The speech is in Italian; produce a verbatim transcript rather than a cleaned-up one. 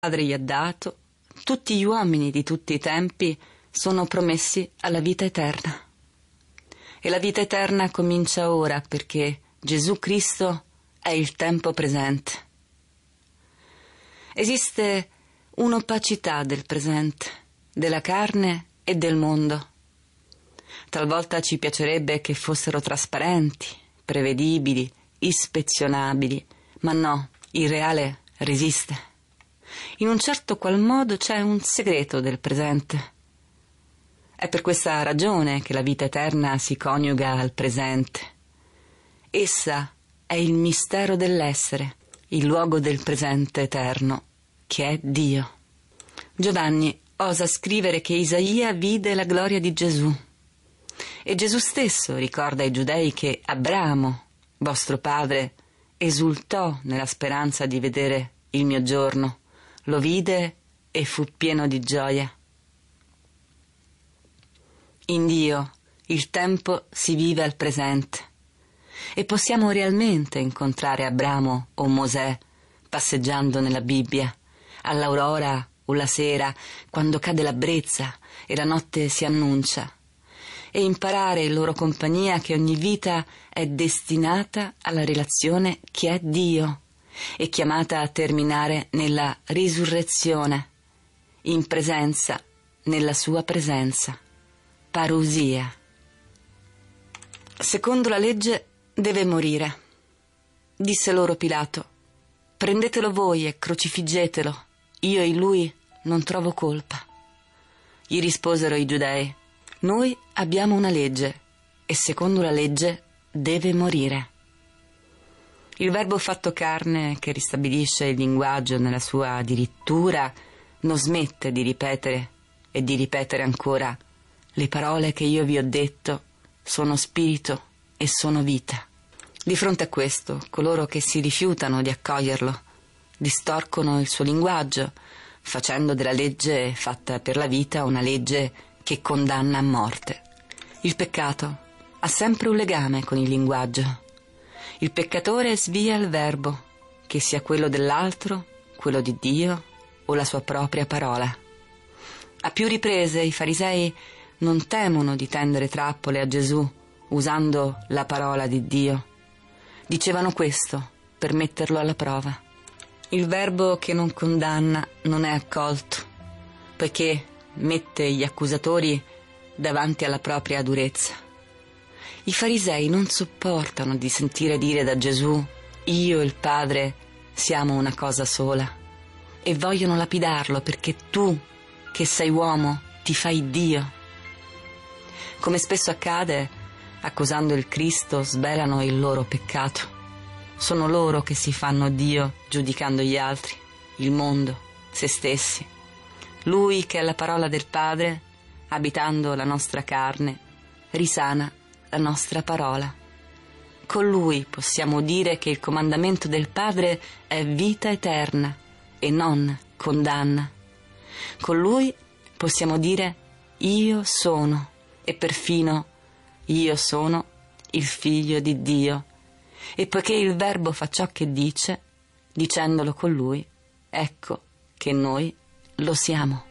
Padre gli ha dato, tutti gli uomini di tutti i tempi sono promessi alla vita eterna. E la vita eterna comincia ora perché Gesù Cristo è il tempo presente. Esiste un'opacità del presente, della carne e del mondo. Talvolta ci piacerebbe che fossero trasparenti, prevedibili, ispezionabili, ma no, il reale resiste. In un certo qual modo c'è un segreto del presente. È per questa ragione che la vita eterna si coniuga al presente. Essa è il mistero dell'essere, il luogo del presente eterno, che è Dio. Giovanni osa scrivere che Isaia vide la gloria di Gesù. E Gesù stesso ricorda ai giudei che Abramo, vostro padre, esultò nella speranza di vedere il mio giorno. Lo vide e fu pieno di gioia. In Dio il tempo si vive al presente e possiamo realmente incontrare Abramo o Mosè passeggiando nella Bibbia, all'aurora o la sera, quando cade la brezza e la notte si annuncia, e imparare in loro compagnia che ogni vita è destinata alla relazione che è Dio e chiamata a terminare nella risurrezione, in presenza, nella sua presenza. Parousia. Secondo la legge deve morire. Disse loro Pilato: prendetelo voi e crocifiggetelo, io in lui non trovo colpa. Gli risposero i giudei: noi abbiamo una legge e secondo la legge deve morire. Il Verbo fatto carne, che ristabilisce il linguaggio nella sua dirittura, non smette di ripetere e di ripetere ancora: le parole che io vi ho detto sono spirito e sono vita. Di fronte a questo, coloro che si rifiutano di accoglierlo distorcono il suo linguaggio, facendo della legge fatta per la vita una legge che condanna a morte. Il peccato ha sempre un legame con il linguaggio. Il peccatore svia il verbo, che sia quello dell'altro, quello di Dio o la sua propria parola. A più riprese i farisei non temono di tendere trappole a Gesù usando la parola di Dio. Dicevano questo per metterlo alla prova. Il verbo che non condanna non è accolto, poiché mette gli accusatori davanti alla propria durezza. I farisei non sopportano di sentire dire da Gesù: io e il Padre siamo una cosa sola, e vogliono lapidarlo perché tu, che sei uomo, ti fai Dio. Come spesso accade, accusando il Cristo svelano il loro peccato. Sono loro che si fanno Dio giudicando gli altri, il mondo, se stessi. Lui, che è la parola del Padre, abitando la nostra carne, risana la nostra parola. Con lui possiamo dire che il comandamento del Padre è vita eterna e non condanna. Con lui possiamo dire io sono, e perfino io sono il figlio di Dio. E poiché il Verbo fa ciò che dice, dicendolo con lui, ecco che noi lo siamo.